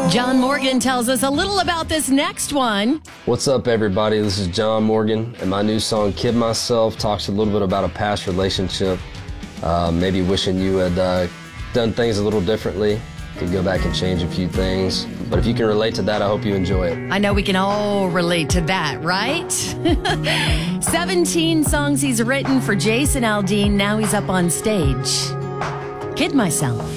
John Morgan tells us a little about this next one. What's up, everybody? This is John Morgan, and my new song, Kid Myself, talks a little bit about a past relationship. Maybe wishing you had done things a little differently. Could go back and change a few things. But if you can relate to that, I hope you enjoy it. I know we can all relate to that, right? 17 songs he's written for Jason Aldean. Now he's up on stage. Kid Myself.